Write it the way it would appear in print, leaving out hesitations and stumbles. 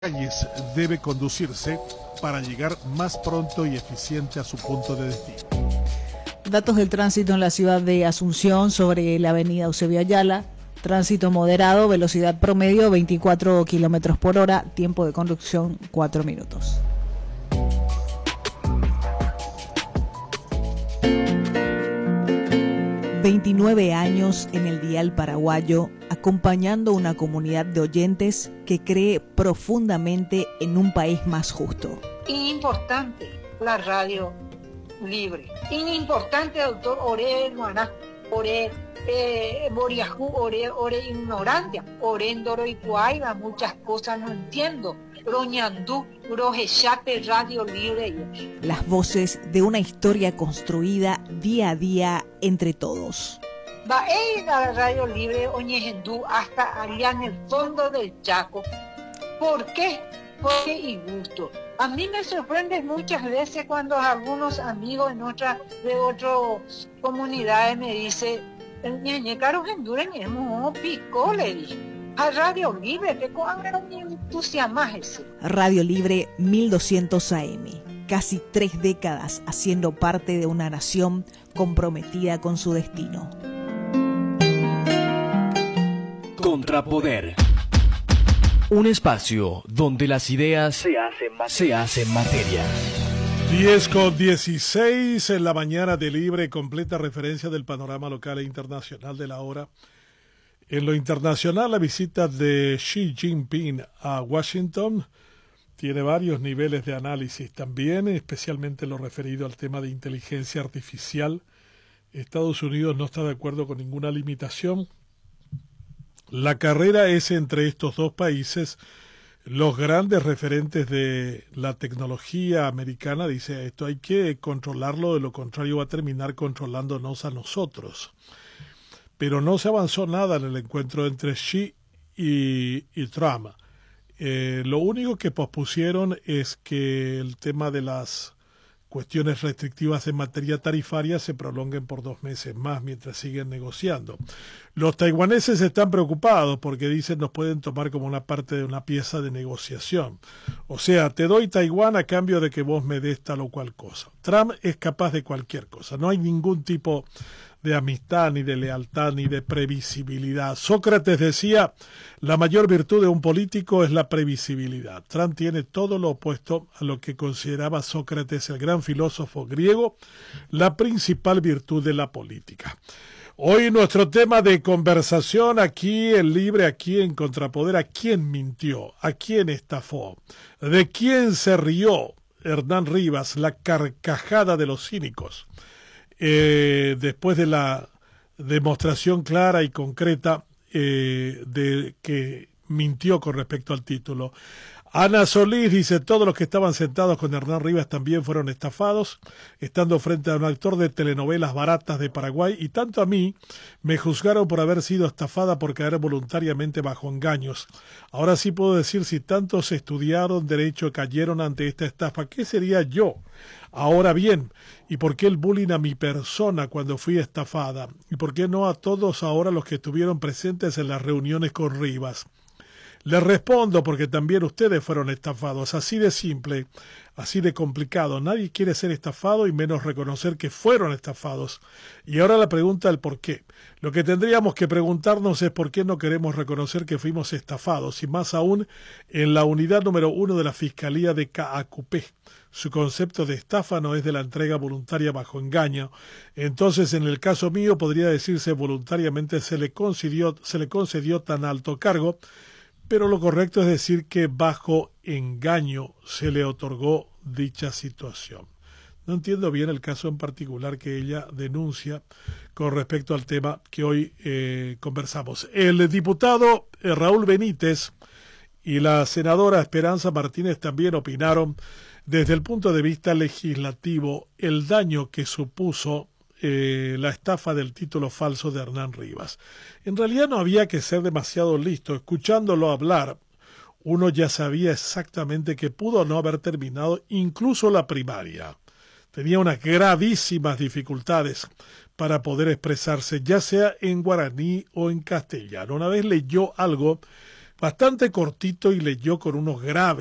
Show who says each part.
Speaker 1: calles debe conducirse para llegar más pronto y eficiente a su punto de destino.
Speaker 2: Datos del tránsito en la ciudad de Asunción sobre la avenida Eusebio Ayala. Tránsito moderado, velocidad promedio 24 kilómetros por hora, tiempo de conducción 4 minutos. ...29 años en el dial paraguayo... acompañando una comunidad de oyentes... que cree profundamente en un país más justo.
Speaker 3: Importante la radio libre. Importante, doctor Ore Nuana, Ore Boriajú, Ore ignorancia, Ore Ndoroicuaiba, muchas cosas no entiendo. Roñandú, Rojechate, Radio Libre.
Speaker 2: Las voces de una historia construida día a día entre todos.
Speaker 3: Va a ir a la Radio Libre Oñejendú hasta allá en el fondo del Chaco. ¿Por qué? Porque y gusto. A mí me sorprende muchas veces cuando algunos amigos de otras comunidades me dicen, ñeñe caro gendure ñemo pico, le dije. A Radio Libre, que cuando me entusiasma ese.
Speaker 2: Radio Libre 1200 AM. Casi 3 décadas haciendo parte de una nación comprometida con su destino.
Speaker 4: Contrapoder. Un espacio donde las ideas se hacen materia.
Speaker 1: 10:16 en la mañana de Libre, completa referencia del panorama local e internacional de la hora. En lo internacional, la visita de Xi Jinping a Washington tiene varios niveles de análisis también, especialmente lo referido al tema de inteligencia artificial. Estados Unidos no está de acuerdo con ninguna limitación. La carrera es entre estos dos países. Los grandes referentes de la tecnología americana dicen esto hay que controlarlo, de lo contrario va a terminar controlándonos a nosotros. Pero no se avanzó nada en el encuentro entre Xi y Trump. Lo único que pospusieron es que el tema de las cuestiones restrictivas en materia tarifaria se prolonguen por 2 meses más mientras siguen negociando. Los taiwaneses están preocupados porque dicen nos pueden tomar como una parte de una pieza de negociación. O sea, te doy Taiwán a cambio de que vos me des tal o cual cosa. Trump es capaz de cualquier cosa. No hay ningún tipo de amistad, ni de lealtad, ni de previsibilidad. Sócrates decía, la mayor virtud de un político es la previsibilidad. Trump tiene todo lo opuesto a lo que consideraba Sócrates, el gran filósofo griego, la principal virtud de la política. Hoy nuestro tema de conversación aquí en Libre, aquí en Contrapoder, ¿a quién mintió? ¿A quién estafó? ¿De quién se rió Hernán Rivas? La carcajada de los cínicos. Después de la demostración clara y concreta de que mintió con respecto al título. Ana Solís dice, todos los que estaban sentados con Hernán Rivas también fueron estafados, estando frente a un actor de telenovelas baratas de Paraguay, y tanto a mí me juzgaron por haber sido estafada por caer voluntariamente bajo engaños. Ahora sí puedo decir, si tantos estudiaron derecho y cayeron ante esta estafa, ¿qué sería yo? Ahora bien, ¿y por qué el bullying a mi persona cuando fui estafada? ¿Y por qué no a todos ahora los que estuvieron presentes en las reuniones con Rivas? Les respondo porque también ustedes fueron estafados, así de simple, así de complicado. Nadie quiere ser estafado y menos reconocer que fueron estafados. Y ahora la pregunta del por qué. Lo que tendríamos que preguntarnos es por qué no queremos reconocer que fuimos estafados, y más aún en la unidad número 1 de la Fiscalía de Caacupé. Su concepto de estafa no es de la entrega voluntaria bajo engaño. Entonces, en el caso mío, podría decirse voluntariamente se le concedió tan alto cargo, pero lo correcto es decir que bajo engaño se le otorgó dicha situación. No entiendo bien el caso en particular que ella denuncia con respecto al tema que hoy conversamos. El diputado Raúl Benítez y la senadora Esperanza Martínez también opinaron desde el punto de vista legislativo el daño que supuso la estafa del título falso de Hernán Rivas. En realidad no había que ser demasiado listo. Escuchándolo hablar, uno ya sabía exactamente que pudo no haber terminado incluso la primaria. Tenía unas gravísimas dificultades para poder expresarse, ya sea en guaraní o en castellano. Una vez leyó algo bastante cortito y leyó con unos graves